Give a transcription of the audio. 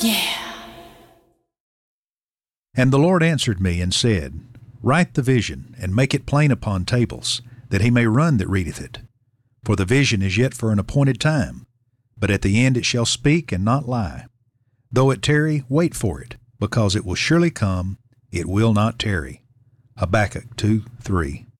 Yeah. And the Lord answered me and said, Write the vision, and make it plain upon tables, that he may run that readeth it. For the vision is yet for an appointed time, but at the end it shall speak and not lie. Though it tarry, wait for it, because it will surely come, it will not tarry. Habakkuk 2:3.